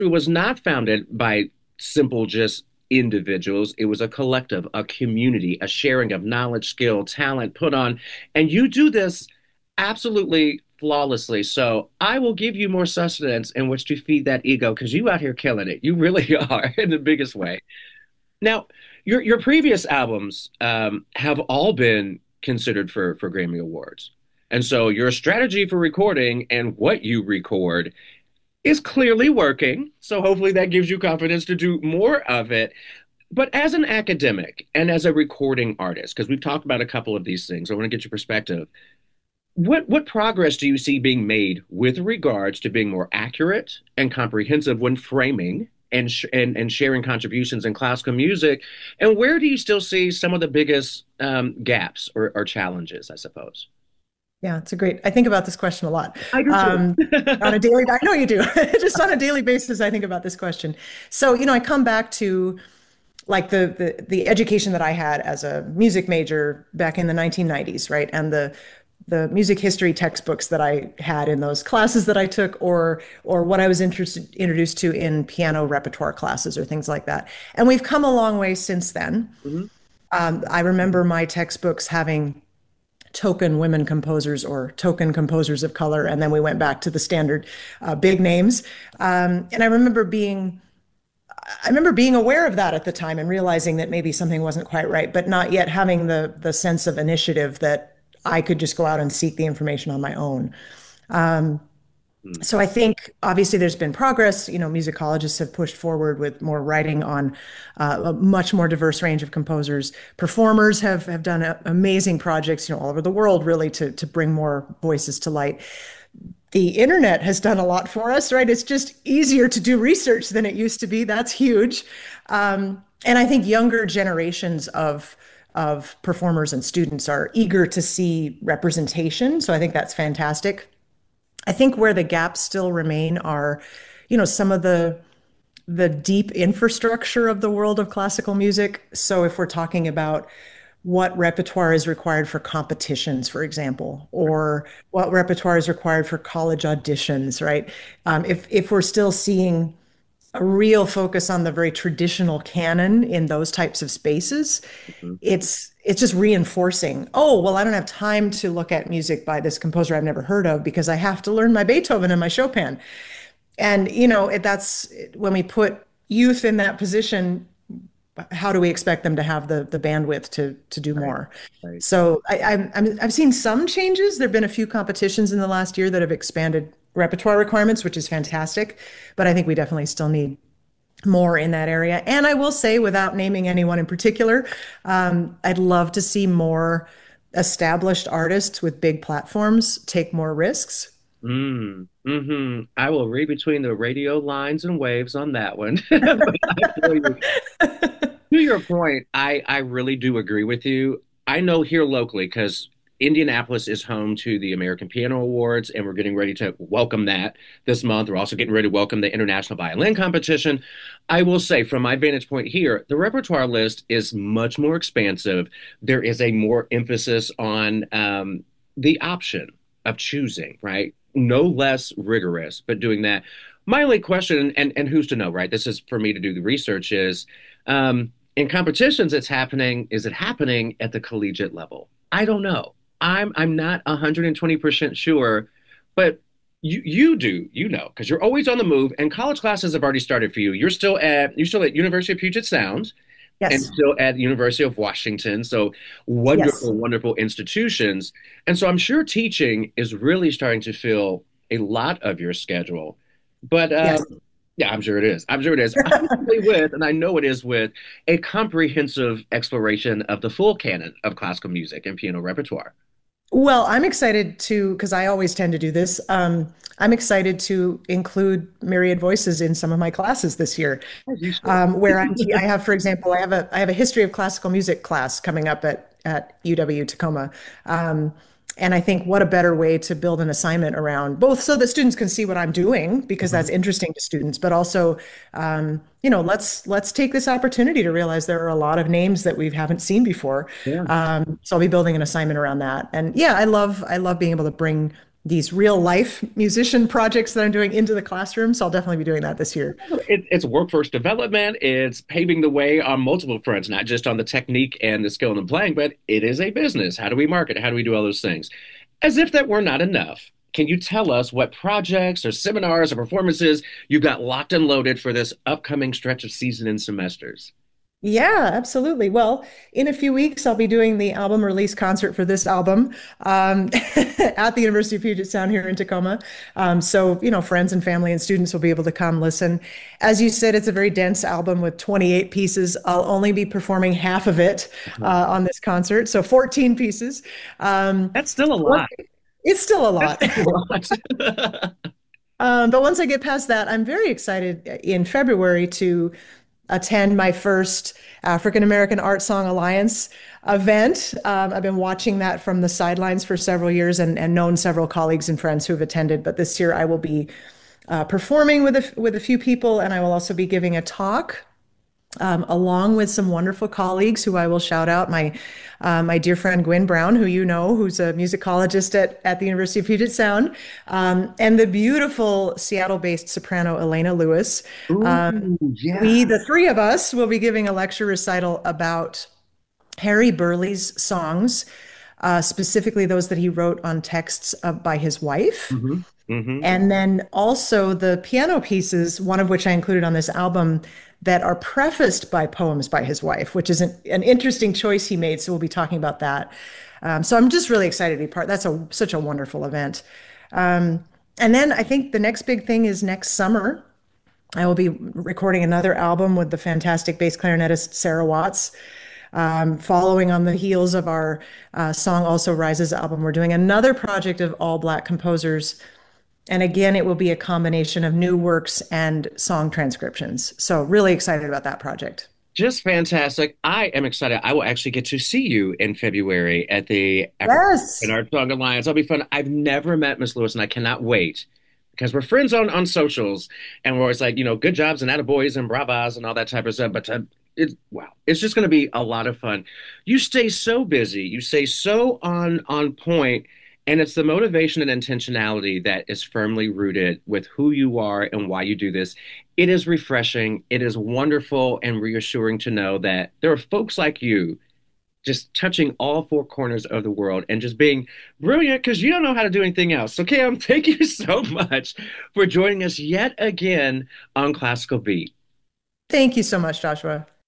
It was not founded by simple just individuals. It was a collective, a community, a sharing of knowledge, skill, talent put on. And you do this absolutely flawlessly. So I will give you more sustenance in which to feed that ego because you out here killing it. You really are in the biggest way. Now, your previous albums have all been considered for Grammy Awards. And so your strategy for recording and what you record is clearly working. So hopefully that gives you confidence to do more of it. But as an academic and as a recording artist, because we've talked about a couple of these things, I want to get your perspective. What progress do you see being made with regards to being more accurate and comprehensive when framing and sharing contributions in classical music? And where do you still see some of the biggest gaps or challenges, I suppose? Yeah, it's a great. I think about this question a lot. I do too. Um, on a daily, I know you do. Just on a daily basis, I think about this question. So, I come back to like the education that I had as a music major back in the 1990s, right? And the music history textbooks that I had in those classes that I took, or what I was introduced to in piano repertoire classes or things like that. And we've come a long way since then. Mhm. I remember my textbooks having token women composers or token composers of color, and then we went back to the standard big names. And I remember being aware of that at the time and realizing that maybe something wasn't quite right, but not yet having the sense of initiative that I could just go out and seek the information on my own. Um, Mm. so I think obviously there's been progress. Musicologists have pushed forward with more writing on a much more diverse range of composers. Performers have done amazing projects, all over the world, really, to bring more voices to light. The internet has done a lot for us, right? It's just easier to do research than it used to be. That's huge. And I think younger generations of performers and students are eager to see representation. So I think that's fantastic. I think where the gaps still remain are, some of the deep infrastructure of the world of classical music. So if we're talking about what repertoire is required for competitions, for example, or what repertoire is required for college auditions, right? If we're still seeing a real focus on the very traditional canon in those types of spaces, Mhm. it's just reinforcing, oh, well, I don't have time to look at music by this composer I've never heard of because I have to learn my Beethoven and my Chopin. And that's when we put youth in that position, how do we expect them to have the bandwidth to do Right. more? Right. So I've seen some changes. There have been a few competitions in the last year that have expanded repertoire requirements, which is fantastic. But I think we definitely still need more in that area. And I will say, without naming anyone in particular, I'd love to see more established artists with big platforms take more risks. I will read between the radio lines and waves on that one. But I feel you. To your point, I really do agree with you. I know here locally, because Indianapolis is home to the American Piano Awards, and we're getting ready to welcome that this month. We're also getting ready to welcome the International Violin Competition. I will say, from my vantage point here, the repertoire list is much more expansive. There is a more emphasis on the option of choosing, right? No less rigorous, but doing that. My only question, and who's to know, right? This is for me to do the research, is in competitions it's happening, is it happening at the collegiate level? I don't know. I'm not 120% sure, but you do, because you're always on the move and college classes have already started for you. You're still at University of Puget Sound and Yes. still at the University of Washington. So Yes. wonderful, wonderful institutions. And so I'm sure teaching is really starting to fill a lot of your schedule. But Yes. yeah, I'm sure it is. I'm sure it is. Hopefully with, and I know it is with, a comprehensive exploration of the full canon of classical music and piano repertoire. Well, I'm excited to, because I always tend to do this. I'm excited to include myriad voices in some of my classes this year. As you should. Where I have, for example, I have a history of classical music class coming up at UW Tacoma. And I think what a better way to build an assignment around both so that students can see what I'm doing because that's Mhm. interesting to students, but also, let's take this opportunity to realize there are a lot of names that we haven't seen before. Yeah. So I'll be building an assignment around that. And yeah, I love being able to bring these real life musician projects that I'm doing into the classroom. So I'll definitely be doing that this year. It's workforce development. It's paving the way on multiple fronts, not just on the technique and the skill and the playing, but it is a business. How do we market? How do we do all those things? As if that were not enough, can you tell us what projects or seminars or performances you've got locked and loaded for this upcoming stretch of season and semesters? Yeah, absolutely. Well, in a few weeks, I'll be doing the album release concert for this album at the University of Puget Sound here in Tacoma. So, friends and family and students will be able to come listen. As you said, it's a very dense album with 28 pieces. I'll only be performing half of it on this concert, so 14 pieces. Um, That's still a what- lot. it's still a That's lot. still a lot. But once I get past that, I'm very excited in February to attend my first African American Art Song Alliance event. I've been watching that from the sidelines for several years and known several colleagues and friends who have attended. But this year I will be performing with a few people, and I will also be giving a talk along with some wonderful colleagues who I will shout out. My dear friend Gwen Brown, who you know, who's a musicologist at the University of Puget Sound, and the beautiful Seattle-based soprano Elena Lewis. Ooh, yeah. The three of us, will be giving a lecture recital about Harry Burleigh's songs, specifically those that he wrote on texts by his wife. Hmm. Hmm. And then also the piano pieces, one of which I included on this album, that are prefaced by poems by his wife, which is an interesting choice he made. So we'll be talking about that. So I'm just really excited to be part. That's such a wonderful event. And then I think the next big thing is next summer. I will be recording another album with the fantastic bass clarinetist Sarah Watts. Following on the heels of our Song Also Rises album, we're doing another project of all Black composers. And again, it will be a combination of new works and song transcriptions. So, really excited about that project. Just fantastic. I am excited. I will actually get to see you in February at the African Yes. Art Song Alliance. That'll be fun. I've never met Miss Lewis, and I cannot wait because we're friends on socials, and we're always like, good jobs and attaboys and bravas and all that type of stuff. But it's wow, it's just going to be a lot of fun. You stay so busy. You stay so on point. And it's the motivation and intentionality that is firmly rooted with who you are and why you do this. It is refreshing. It is wonderful and reassuring to know that there are folks like you just touching all four corners of the world and just being brilliant because you don't know how to do anything else. So, Cam, thank you so much for joining us yet again on Classical Beat. Thank you so much, Joshua.